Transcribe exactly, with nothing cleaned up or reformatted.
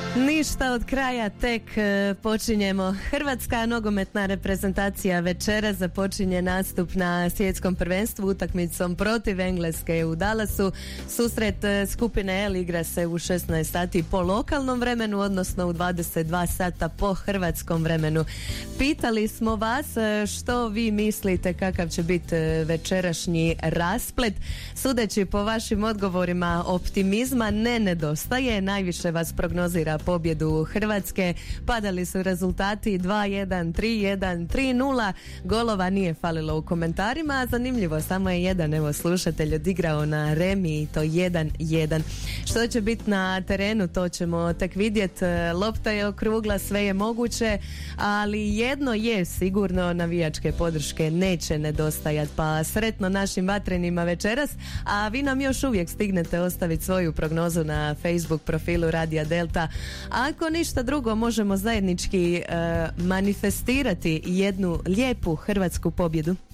Ništa od kraja, tek e, počinjemo. Hrvatska nogometna reprezentacija večera započinje nastup na svjetskom prvenstvu utakmicom protiv Engleske u Dallasu. Susret e, skupine L igra se u šesnaest sati po lokalnom vremenu, odnosno u dvadeset dva sata po hrvatskom vremenu. Pitali smo vas e, što vi mislite kakav će biti e, večerašnji rasplet. Sudeći po vašim odgovorima, optimizma ne nedostaje, najviše vas prognozira pobjedu Hrvatske. Padali su rezultati dva jedan, tri jedan, tri nula. Golova nije falilo u komentarima, a zanimljivo, samo je jedan evo slušatelj odigrao na remi i to jedan jedan. Što će biti na terenu, to ćemo tek vidjeti. Lopta je okrugla, sve je moguće, ali jedno je sigurno, navijačke podrške neće nedostajati, pa sretno našim vatrenima večeras, a vi nam još uvijek stignete ostaviti svoju prognozu na Facebook profilu Radija Delta. Ako ništa drugo, možemo zajednički e, manifestirati jednu lijepu hrvatsku pobjedu.